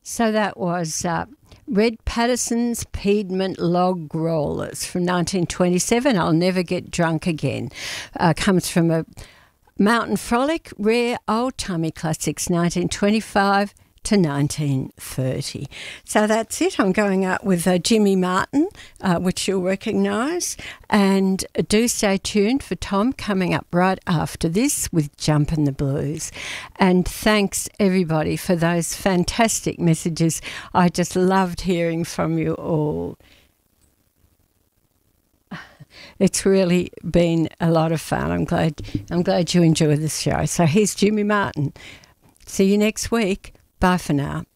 So that was Red Patterson's Piedmont Log Rollers from 1927. I'll Never Get Drunk Again. Comes from a Mountain Frolic, Rare Old Timey Classics, 1925 to 1930. So that's it. I'm going out with Jimmy Martin, which you'll recognise. And do stay tuned for Tom coming up right after this with Jumpin' the Blues. And thanks everybody for those fantastic messages. I just loved hearing from you all. It's really been a lot of fun. I'm glad you enjoyed this show. So here's Jimmy Martin. See you next week. Bye for now.